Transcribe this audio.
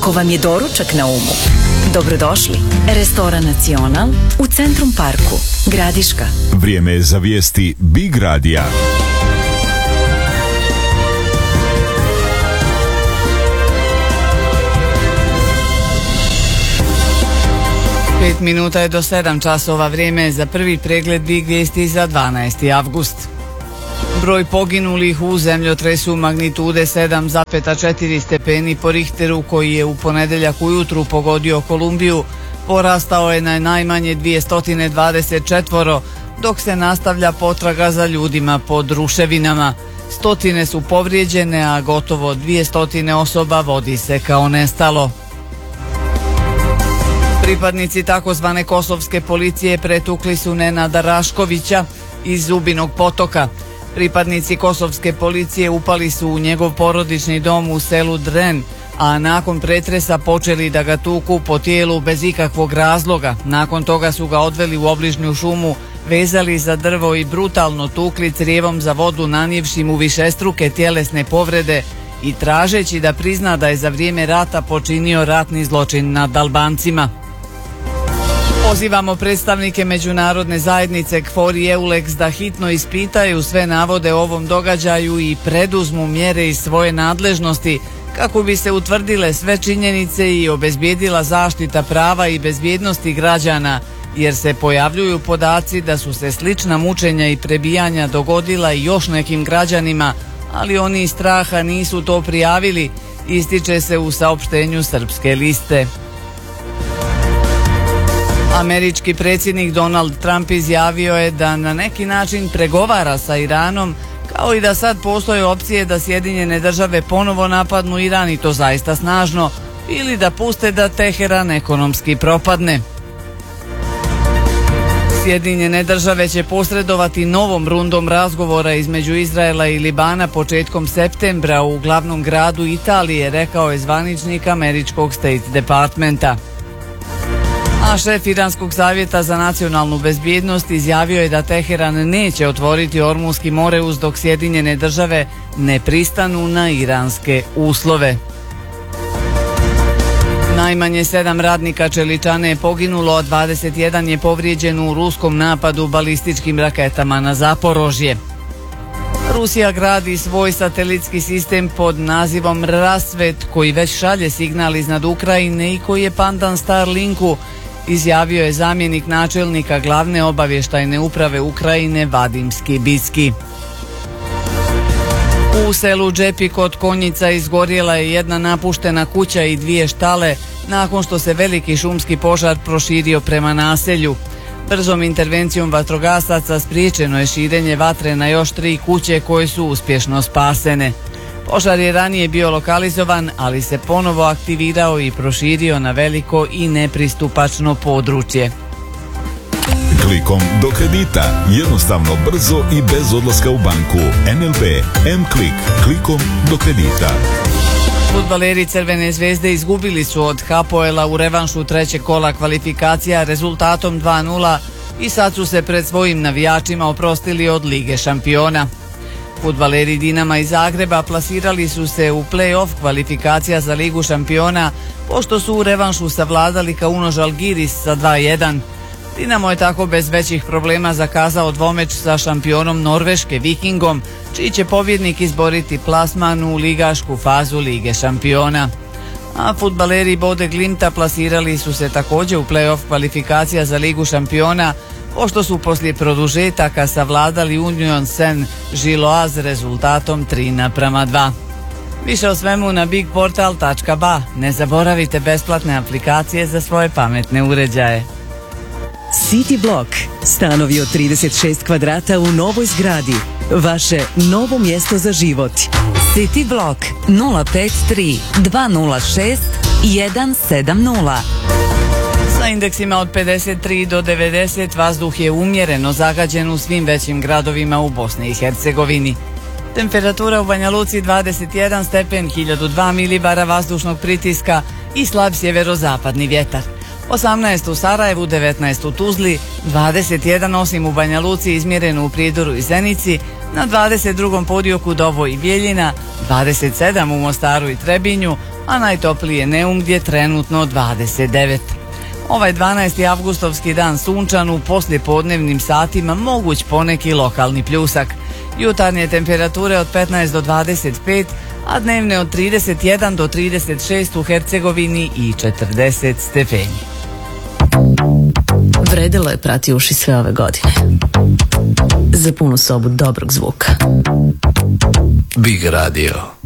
Ako vam je doručak na umu, dobrodošli. Restoran Nacional u Centrum Parku, Gradiška. Vrijeme je za vijesti Big Radija. Pet minuta je do 7 časova, vrijeme je za prvi pregled Big vijesti za 12. avgust. Broj poginulih u zemljotresu magnitude 7,4 stepeni po Richteru, koji je u ponedeljak ujutru pogodio Kolumbiju, porastao je na najmanje 224, dok se nastavlja potraga za ljudima pod ruševinama. Stotine su povrijeđene, a gotovo 200 osoba vodi se kao nestalo. Pripadnici takozvane kosovske policije pretukli su Nenada Raškovića iz Zubinog Potoka. Pripadnici kosovske policije upali su u njegov porodični dom u selu Dren, a nakon pretresa počeli da ga tuku po tijelu bez ikakvog razloga. Nakon toga su ga odveli u obližnju šumu, vezali za drvo i brutalno tukli crijevom za vodu, nanijevši mu višestruke tjelesne povrede i tražeći da prizna da je za vrijeme rata počinio ratni zločin nad Albancima. Pozivamo predstavnike međunarodne zajednice KFOR i EULEX da hitno ispitaju sve navode o ovom događaju i preduzmu mjere iz svoje nadležnosti kako bi se utvrdile sve činjenice i obezbijedila zaštita prava i bezbjednosti građana, jer se pojavljuju podaci da su se slična mučenja i prebijanja dogodila i još nekim građanima, ali oni iz straha nisu to prijavili, ističe se u saopštenju Srpske liste. Američki predsjednik Donald Trump izjavio je da na neki način pregovara sa Iranom, kao i da sad postoje opcije da Sjedinjene države ponovo napadnu Iran, i to zaista snažno, ili da puste da Teheran ekonomski propadne. Sjedinjene države će posredovati novom rundom razgovora između Izraela i Libana početkom septembra u glavnom gradu Italije, rekao je zvaničnik američkog State Departmenta. A šef Iranskog savjeta za nacionalnu bezbjednost izjavio je da Teheran neće otvoriti Ormuski moreus dok Sjedinjene države ne pristanu na iranske uslove. Najmanje 7 radnika čeličane je poginulo, a 21 je povrijeđen u ruskom napadu balističkim raketama na Zaporožje. Rusija gradi svoj satelitski sistem pod nazivom Rasvet, koji već šalje signal iznad Ukrajine i koji je pandan Starlinku, izjavio je zamjenik načelnika glavne obavještajne uprave Ukrajine Vadim Skibicki. U selu Džepi kod Konjica izgorjela je jedna napuštena kuća i 2 štale nakon što se veliki šumski požar proširio prema naselju. Brzom intervencijom vatrogasaca spriječeno je širenje vatre na još 3 kuće koje su uspješno spasene. Požar je ranije bio lokalizovan, ali se ponovo aktivirao i proširio na veliko i nepristupačno područje. Klikom do kredita. Jednostavno, brzo i bez odlaska u banku. NLB M-Klik. Klikom do kredita. Fudbaleri Crvene zvezde izgubili su od Hapoela u revanšu trećeg kola kvalifikacija rezultatom 2:0 i sad su se pred svojim navijačima oprostili od Lige šampiona. Fudbaleri Dinama iz Zagreba plasirali su se u play-off kvalifikacija za Ligu šampiona, pošto su u revanšu savladali Kauno Žalgiris sa 2:1. Dinamo je tako bez većih problema zakazao dvomeč sa šampionom Norveške Vikingom, čiji će pobjednik izboriti plasman u ligašku fazu Lige šampiona. A fudbaleri Bode Glimta plasirali su se također u play-off kvalifikacija za Ligu šampiona, pošto su poslije produžetaka savladali Union Saint-Gilloise rezultatom 3:2. Više o svemu na bigportal.ba. Ne zaboravite besplatne aplikacije za svoje pametne uređaje. City Block. Stanovi od 36 kvadrata u novoj zgradi. Vaše novo mjesto za život. City Block 053 206 170. Sa indeksima od 53 do 90 vazduh je umjereno zagađen u svim većim gradovima u Bosni i Hercegovini. Temperatura u Banja Luci 21 stepen, 1002 milibara vazdušnog pritiska i slab sjeverozapadni vjetar. 18 u Sarajevu, 19 u Tuzli, 21 osim u Banja Luci izmjereno u Prijedoru i Zenici, na 22. podioku Dobo i Bjeljina, 27 u Mostaru i Trebinju, a najtoplije Neum gdje trenutno 29. Ovaj 12. avgustovski dan sunčan, u poslijepodnevnim satima moguć poneki lokalni pljusak. Jutarnje temperature od 15 do 25, a dnevne od 31 do 36 u Hercegovini i 40 stepeni. Vredelo je prati uši sve ove godine. Za punu sobu dobrog zvuka. Big Radio.